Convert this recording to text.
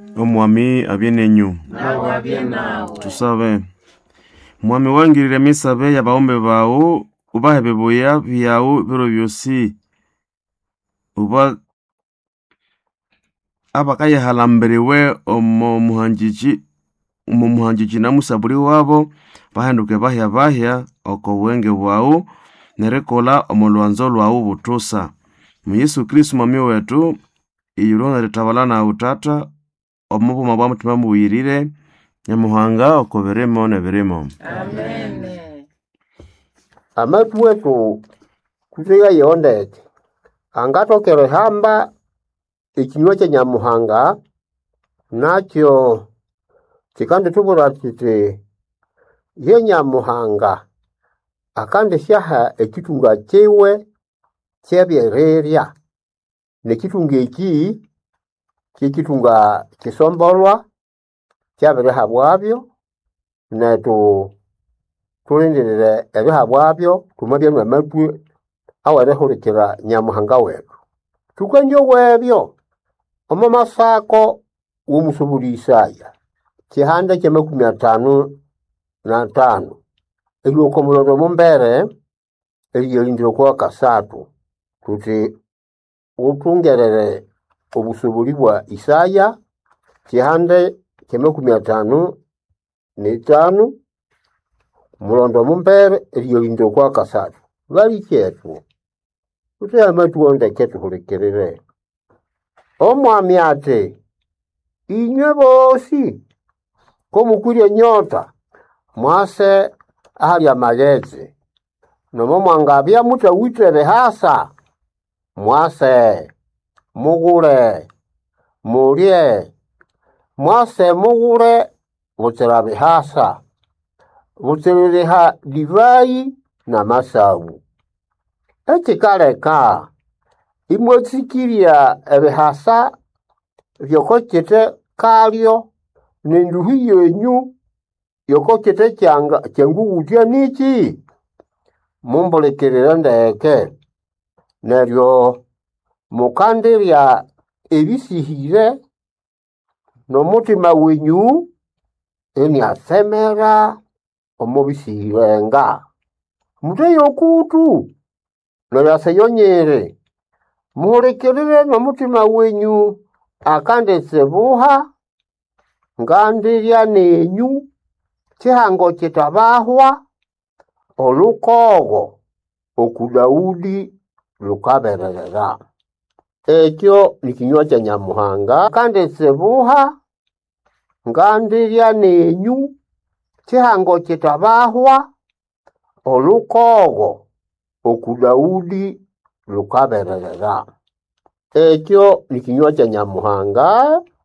Omwami abienenyu. Nawe abienao. Tusabe. Mwami wangirire misabe y'abaombe bawo, ubahe bibuya byawo biro byosi. Uba abakaye halamberiwe omu muhanjiji na musaburi wabo, bahenduke bahya oko wenge bwawo, nerekola omulwanzo lwawo butusa. Mu Yesu Kristo mwami wetu, iyurona ritawala na utata, omubuma bwa mutima mubuyirire, Nyamuhanga okoberemo neberemo. Amen. Amatu wetu kuziga yondeke. Angatokere hamba ikinywa cha Nyamuhanga nakyo kikande tubura titi ye Nyamuhanga akande syaha ekitunga kiwe kyebyereria nekitunga eki kikitunga kisombolwa kyabiriha bwabyo netu tulindirire ebiha bwabyo tumabyanwa amatwe awarehulekera Nyamuhanga wetu tukwenjo webyo omamasako w'omusuburi Isaya kihanda kya 55 eliokomuloro mumbere eliyelindiro kwa kasatu tuti utungerere obusuburi bwa Isaya kihanda kya 55 mulondo mumbere eliyelindiro kwa kasatu bali kyetu tuti amatu ondeke tuhulekerere omwami ate inywe bosi komukwirye nyota mwase ahali amagezi nomo mwangabya mutawitire hasa mwase mugule mulye mwase mugule mutirabe hasa mutiriha divai na masawu ekikaleka imwetsikiria ebihasa vyokochete kalyo nenduhi yenyu yokochete kyanguwutya niki mumbolekerera ndeke neryo mukandirya ebisihire nomutima wenyu eniasemera omubisihirenga muteyo kutu noyaseyonyere muhulekerere nomutima wenyu akande sebuha ngandirya nenyu chihango chitabahwa olukogo okudaudi lukabererera ekyo nikinywa cha Nyamuhanga akande sebuha ngandirya nenyu chihango chitabahwa olukogo okudaudi lukabererera ekyo nikinywa cha Nyamuhanga